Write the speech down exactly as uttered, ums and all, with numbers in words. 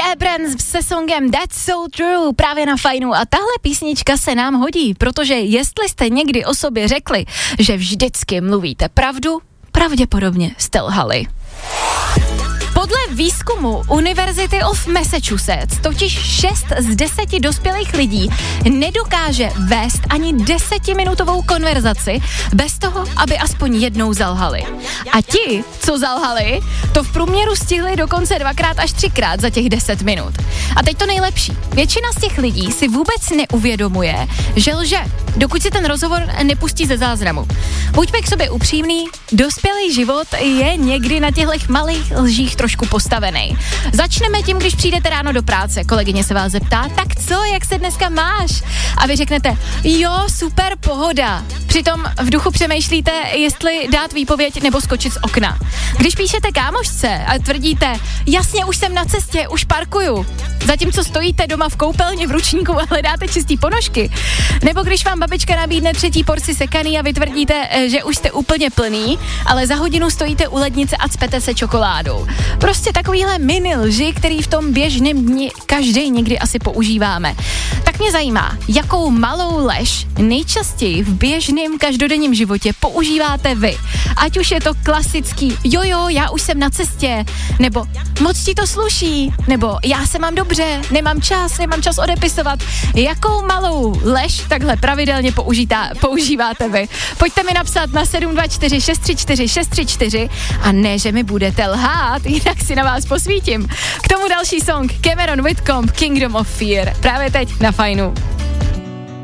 Abrams se songem That's So True právě na Fajnu a tahle písnička se nám hodí, protože jestli jste někdy o sobě řekli, že vždycky mluvíte pravdu, pravděpodobně jste lhali. Podle výzkumu University of Massachusetts totiž šest z deseti dospělých lidí nedokáže vést ani desetiminutovou konverzaci bez toho, aby aspoň jednou zalhali. A ti, co zalhali, to v průměru stihli dokonce dvakrát až třikrát za těch deset minut. A teď to nejlepší. Většina z těch lidí si vůbec neuvědomuje, že lže, dokud si ten rozhovor nepustí ze záznamu. Buďme k sobě upřímný, dospělý život je někdy na těchto malých lžích trošku postavený. Začneme tím, když přijdete ráno do práce, kolegyně se vás zeptá, tak co, jak se dneska máš? A vy řeknete, jo, super, pohoda. Přitom v duchu přemýšlíte, jestli dát výpověď nebo skočit z okna. Když píšete kámošce a tvrdíte, jasně, už jsem na cestě, už parkuju, zatímco stojíte doma v koupelně v ručníku a hledáte čistý ponožky. Nebo když vám babička nabídne třetí porci sekaný a vy tvrdíte, že už jste úplně plný, ale za hodinu stojíte u lednice a cpete se čokoládou. Prostě takovýhle mini lži, který v tom běžném dni každý někdy asi používáme. Tak mě zajímá, jakou malou lež nejčastěji v běžném každodenním životě používáte vy. Ať už je to klasický jojo, já už jsem na cestě, nebo moc ti to sluší, nebo já se mám dobře, nemám čas, nemám čas odepisovat. Jakou malou lež takhle pravidelně použítá, používáte vy? Pojďte mi napsat na sedm dva čtyři šest tři čtyři šest tři čtyři a ne, že mi budete lhát, jinak si na vás posvítím. K tomu další song Cameron Whitcomb, Kingdom of Fear. Právě teď na Fajnu.